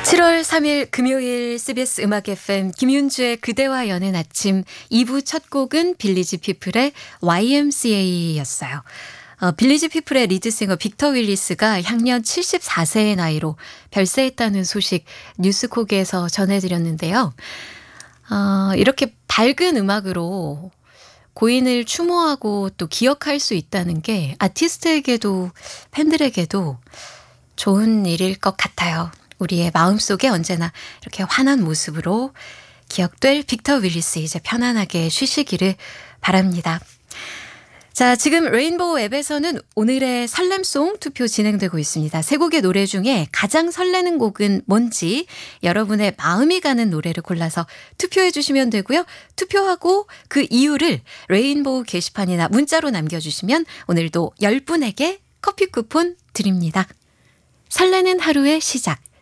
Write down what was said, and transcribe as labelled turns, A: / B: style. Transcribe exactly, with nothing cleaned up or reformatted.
A: 칠월 삼일 금요일 씨비에스 음악 에프엠 김윤주의 그대와 여는 아침 이 부 첫 곡은 빌리지 피플의 와이엠씨에이였어요. 어, 빌리지 피플의 리드싱어 빅터 윌리스가 향년 칠십사 세의 나이로 별세했다는 소식 뉴스콕에서 전해드렸는데요. 어, 이렇게 밝은 음악으로 고인을 추모하고 또 기억할 수 있다는 게 아티스트에게도 팬들에게도 좋은 일일 것 같아요. 우리의 마음속에 언제나 이렇게 환한 모습으로 기억될 빅터 윌리스, 이제 편안하게 쉬시기를 바랍니다. 자, 지금 레인보우 앱에서는 오늘의 설렘송 투표 진행되고 있습니다. 세 곡의 노래 중에 가장 설레는 곡은 뭔지 여러분의 마음이 가는 노래를 골라서 투표해 주시면 되고요. 투표하고 그 이유를 레인보우 게시판이나 문자로 남겨주시면 오늘도 열 분에게 커피 쿠폰 드립니다. 설레는 하루의 시작,